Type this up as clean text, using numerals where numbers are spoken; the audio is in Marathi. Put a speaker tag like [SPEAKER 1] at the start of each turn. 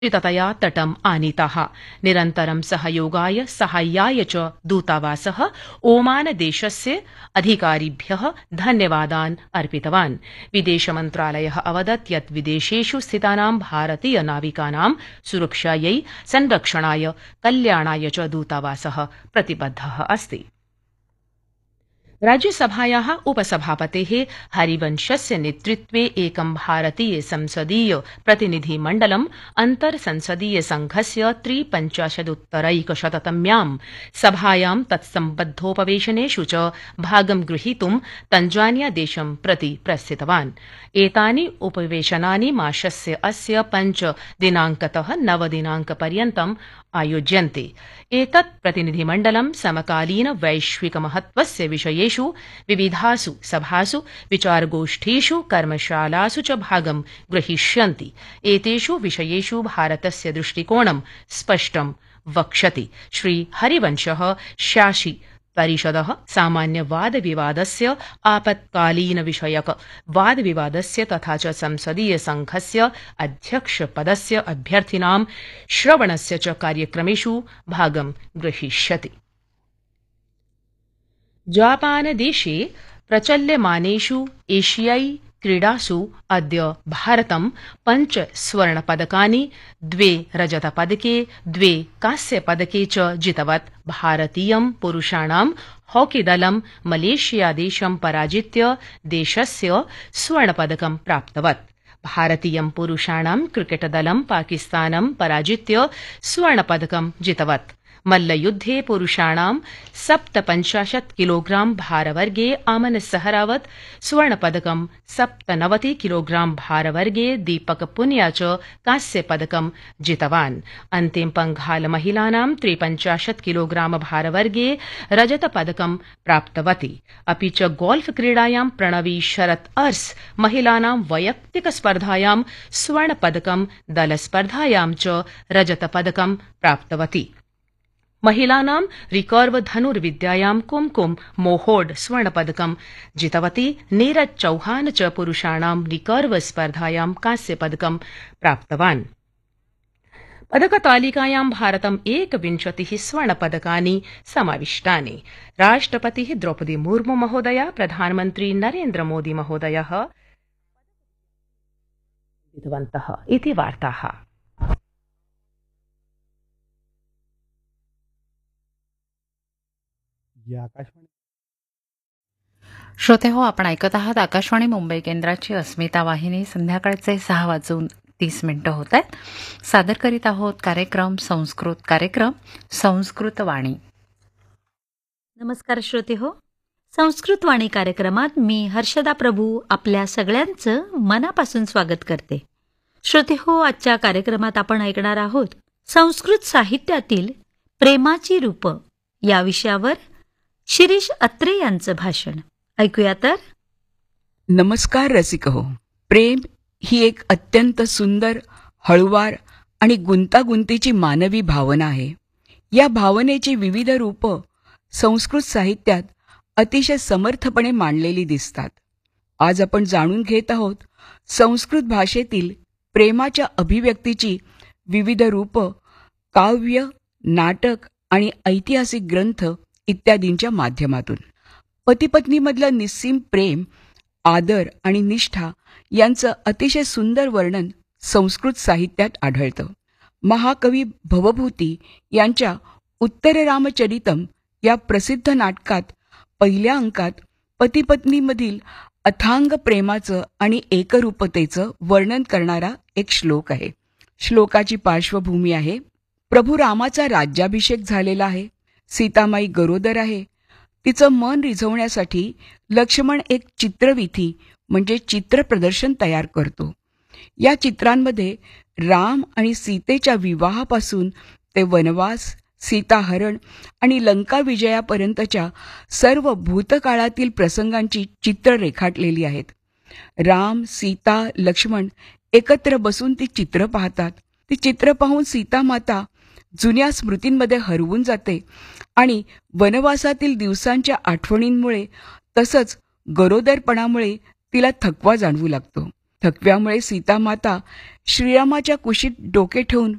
[SPEAKER 1] ततया तटम् आनीताः। निरन्तरं सहयोगाय साहाय्याय च दूतावासः ओमान देशस्य अधिकारिभ्यः धन्यवादान् अर्पितवान्। विदेशमन्त्रालयः अवदत् यत् विदेशेषु स्थितानां भारतीय नाविकानां सुरक्षायै संरक्षणाय कल्याणाय च दूतावासः प्रतिबद्धः अस्ति। राज्यसभायाः उपसभापतेः हरिवंशस्य नेतृत्वे एकं भारतीय संसदीय प्रतिनिधिमण्डलम् अन्तर्संसदीय संघस्य 53-उत्तरैकशततम्यां सभायां तत्सम्बद्धोपवेशनेषु च भागं गृहीतुं तंजानिया देशं प्रति प्रस्थितवान्। एतानि उपवेशनानि मासस्य अस्य 5 दिनाङ्कतः 9 दिनाङ्कपर्यन्तम् आयोज्यन्ते। एतत् प्रतिनिधिमण्डलं समकालीन वैश्विक महत्वस्य विषयेषु विविधासु सभासु विचारगोष्ठीषु कर्मशालासु च भागं ग्रहीष्यन्ति। एतेषु विषयेषु भारतस्य दृष्टिकोणं स्पष्टं वक्ष्यति। श्री हरिवंशः शासि परिषदः सामान्य वादविवादस्य आपत्कालीन विषयक वादविवादस्य तथा च संसदीय संघस्य अध्यक्षपदस्य अभ्यर्थिनां श्रवणस्य च कार्यक्रमेषु भागं ग्रहीष्यति। जापानदेशे प्रचल्यमानेषु एशियाई क्रीडासु अद्य भारतं 5 स्वर्णपदकानि 2 रजतपदके 2 कांस्यपदके च जितवत्। भारतीयं पुरुषाणां हॉकीदलं मलेशियादेशं पराजित्य देशस्य स्वर्णपदकं प्राप्तवत्। भारतीयं पुरुषाणां क्रिकेटदलं पाकिस्तानं पराजित्य स्वर्णपदकं जितवत्। मल्लयुद्धे पुरुषाणां 57 किलोग्राम भारवर्गे अमन सहरावत स्वर्णपदकं 97 किलोग्राम भारवर्गे दीपक पुनिया च कांस्यपदकं जितवान्। अन्तिमपङ्घाल महिलानां 53 किलोग्राम भारवर्गे रजतपदकं प्राप्तवती। अपि च गोल्फ क्रीडायां प्रणवी शरत् अर्स महिलानां वैयक्तिक स्पर्धायां स्वर्णपदकं दलस्पर्धायां च रजतपदकं प्राप्तवती। महिलानां रिकर्व धनुर्विद्यायां कुमकुम मोहोड स्वर्णपदकं जितवती। नीरज चौहान च पुरुषाणां रिकर्व स्पर्धायां कांस्यपदकं प्राप्तवान्। पदकतालिकायां भारतं 21 स्वर्णपदकानि समाविष्टानि। राष्ट्रपतिः द्रौपदी मुर्मू महोदया प्रधानमन्त्री नरेन्द्र मोदी महोदयः विधिवन्तः इति वार्ताः।
[SPEAKER 2] श्रोते हो, आपण ऐकत आहात आकाशवाणी मुंबई केंद्राची अस्मिता वाहिनी। संध्याकाळचे 6:30 होत आहेत। सादर करीत आहोत कार्यक्रम संस्कृत वाणी।
[SPEAKER 3] नमस्कार श्रोते हो, संस्कृत वाणी कार्यक्रमात मी हर्षदा प्रभू आपल्या सगळ्यांचं मनापासून स्वागत करते। श्रोते हो, आजच्या कार्यक्रमात आपण ऐकणार आहोत संस्कृत साहित्यातील प्रेमाची रूप या विषयावर शिरीष अत्रे यांचं भाषण ऐकूया तर।
[SPEAKER 4] नमस्कार रसिक हो, प्रेम ही एक अत्यंत सुंदर, हळुवार आणि गुंतागुंतीची मानवी भावना आहे। या भावनेची विविध रूप संस्कृत साहित्यात अतिशय समर्थपणे मांडलेली दिसतात। आज आपण जाणून घेत आहोत संस्कृत भाषेतील प्रेमाच्या अभिव्यक्तीची विविध रूप काव्य, नाटक आणि ऐतिहासिक ग्रंथ इत्यादींच्या माध्यमातून। पतीपत्नीमधलं निस्सीम प्रेम, आदर आणि निष्ठा यांचं अतिशय सुंदर वर्णन संस्कृत साहित्यात आढळतं। महाकवी भवभूती यांच्या उत्तर रामचरितम या प्रसिद्ध नाटकात पहिल्या अंकात पतीपत्नीमधील अथांग प्रेमाचं आणि एकरूपतेचं वर्णन करणारा एक श्लोक आहे। श्लोकाची पार्श्वभूमी आहे, प्रभू रामाचा राज्याभिषेक झालेला आहे, सीतामाई गरोदर आहे, तिचं मन रिझवण्यासाठी लक्ष्मण एक चित्रविधी म्हणजे चित्र प्रदर्शन तयार करतो। या चित्रांमध्ये राम आणि सीतेच्या विवाहापासून ते वनवास, सीताहरण आणि लंका विजयापर्यंतच्या सर्व भूतकाळातील प्रसंगांची चित्र रेखाटलेली आहेत। राम, सीता, लक्ष्मण एकत्र बसून ती चित्र पाहतात। ती चित्र पाहून सीता माता जुन्या स्मृतींमध्ये हरवून जाते आणि वनवासातील दिवसांच्या आठवणींमुळे तसंच गरोदरपणामुळे तिला थकवा जाणवू लागतो। थकव्यामुळे सीतामाता श्रीरामाच्या कुशीत डोके ठेवून